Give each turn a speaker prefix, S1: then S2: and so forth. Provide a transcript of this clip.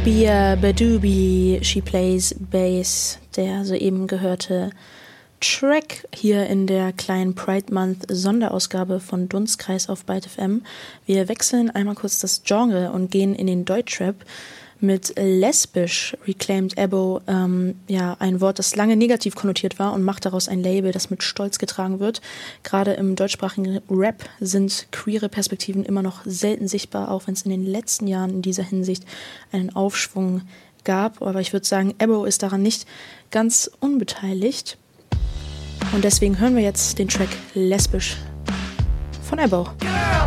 S1: Bia Badubi, She Plays Bass, der soeben gehörte Track hier in der kleinen Pride Month Sonderausgabe von Dunstkreis auf Byte FM. Wir wechseln einmal kurz das Genre und gehen in den Deutschrap mit lesbisch, reclaimed Ebo, ein Wort, das lange negativ konnotiert war, und macht daraus ein Label, das mit Stolz getragen wird. Gerade im deutschsprachigen Rap sind queere Perspektiven immer noch selten sichtbar, auch wenn es in den letzten Jahren in dieser Hinsicht einen Aufschwung gab. Aber ich würde sagen, Ebo ist daran nicht ganz unbeteiligt. Und deswegen hören wir jetzt den Track Lesbisch von Ebo.
S2: Girl.